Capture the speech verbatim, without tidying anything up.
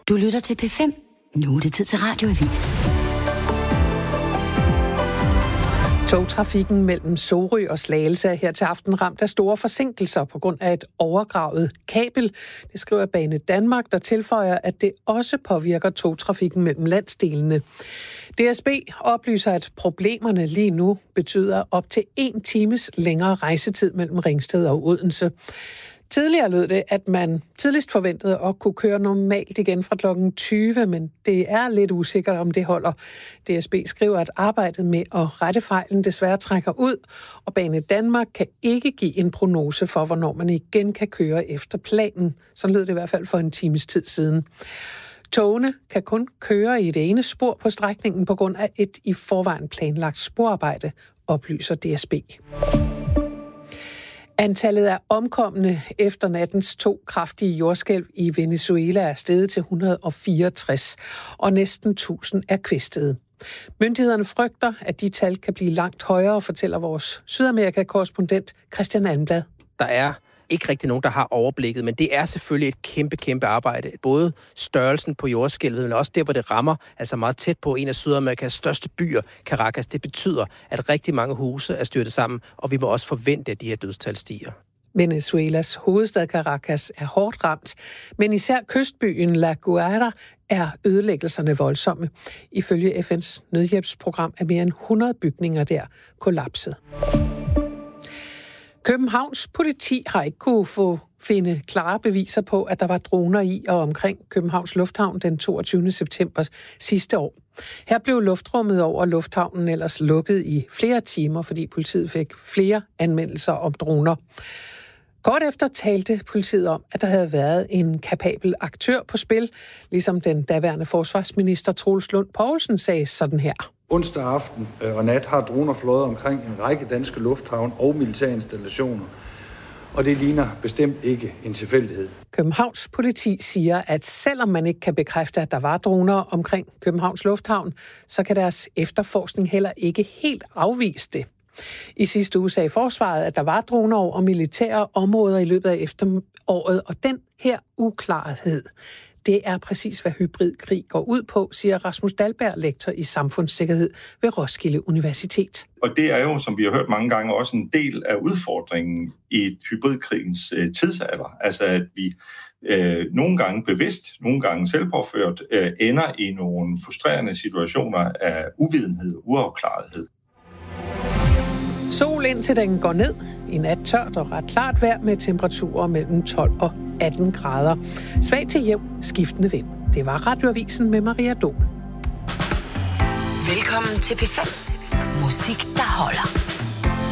Du lytter til P fem. Nu er det tid til Radioavis. Togtrafikken mellem Sorø og Slagelse er her til aften ramt af store forsinkelser på grund af et overgravet kabel. Det skriver Banedanmark, der tilføjer, at det også påvirker togtrafikken mellem landsdelene. D S B oplyser, at problemerne lige nu betyder op til en times længere rejsetid mellem Ringsted og Odense. Tidligere lød det, at man tidligst forventede at kunne køre normalt igen fra klokken tyve, men det er lidt usikkert, om det holder. D S B skriver, at arbejdet med at rette fejlen desværre trækker ud, og Banedanmark kan ikke give en prognose for, hvornår man igen kan køre efter planen. Så lød det i hvert fald for en times tid siden. Togene kan kun køre i det ene spor på strækningen på grund af et i forvejen planlagt sporarbejde, oplyser D S B. Antallet af omkomne efter nattens to kraftige jordskælv i Venezuela er steget til et hundrede og fireogtres, og næsten tusind er kvæstede. Myndighederne frygter, at de tal kan blive langt højere, fortæller vores Sydamerika-korrespondent Christian Almblad. Der er ikke rigtig nogen, der har overblikket, men det er selvfølgelig et kæmpe, kæmpe arbejde. Både størrelsen på jordskælvet, men også der, hvor det rammer, altså meget tæt på en af Sydamerikas største byer, Caracas. Det betyder, at rigtig mange huse er styrtet sammen, og vi må også forvente, at de her dødstal stiger. Venezuelas hovedstad Caracas er hårdt ramt, men især kystbyen La Guaira er ødelæggelserne voldsomme. Ifølge F N's nødhjælpsprogram er mere end hundrede bygninger der kollapset. Københavns politi har ikke kunne få finde klare beviser på, at der var droner i og omkring Københavns Lufthavn den toogtyvende september sidste år. Her blev luftrummet over lufthavnen ellers lukket i flere timer, fordi politiet fik flere anmeldelser om droner. Kort efter talte politiet om, at der havde været en kapabel aktør på spil, ligesom den daværende forsvarsminister Troels Lund Poulsen sagde sådan her. Onsdag aften og nat har droner fløjet omkring en række danske lufthavne og militære installationer, og det ligner bestemt ikke en tilfældighed. Københavns politi siger, at selvom man ikke kan bekræfte, at der var droner omkring Københavns Lufthavn, så kan deres efterforskning heller ikke helt afvise det. I sidste uge sagde forsvaret, at der var droner over militære områder i løbet af efteråret, og den her uklarhed, det er præcis, hvad hybridkrig går ud på, siger Rasmus Dahlberg, lektor i samfundssikkerhed ved Roskilde Universitet. Og det er jo, som vi har hørt mange gange, også en del af udfordringen i hybridkrigens øh, tidsalder. Altså at vi øh, nogle gange bevidst, nogle gange selvpåført, øh, ender i nogle frustrerende situationer af uvidenhed og uafklarethed. Sol indtil den går ned. I nat tørt og ret klart vejr med temperaturer mellem tolv og atten grader. Svag til jævn skiftende vind. Det var Radioavisen med Maria Dom. Velkommen til P fem. Musik, der holder.